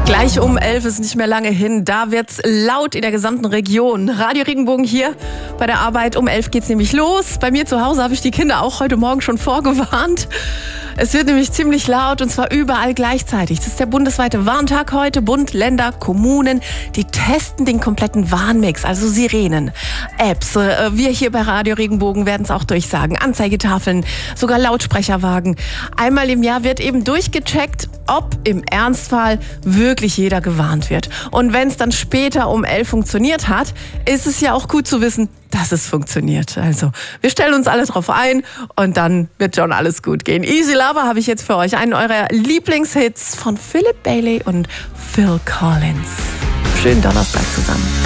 Gleich um 11 ist nicht mehr lange hin. Da wird's laut in der gesamten Region. Radio Regenbogen hier bei der Arbeit. Um 11 geht's nämlich los. Bei mir zu Hause habe ich die Kinder auch heute Morgen schon vorgewarnt. Es wird nämlich ziemlich laut und zwar überall gleichzeitig. Das ist der bundesweite Warntag heute. Bund, Länder, Kommunen, die testen den kompletten Warnmix, also Sirenen, Apps. Wir hier bei Radio Regenbogen werden es auch durchsagen. Anzeigetafeln, sogar Lautsprecherwagen. Einmal im Jahr wird eben durchgecheckt, ob im Ernstfall wirklich jeder gewarnt wird. Und wenn es dann später um 11 funktioniert hat, ist es ja auch gut zu wissen, dass es funktioniert. Also wir stellen uns alle drauf ein und dann wird schon alles gut gehen. Easy Lover habe ich jetzt für euch, einen eurer Lieblingshits von Philip Bailey und Phil Collins. Schönen Donnerstag zusammen.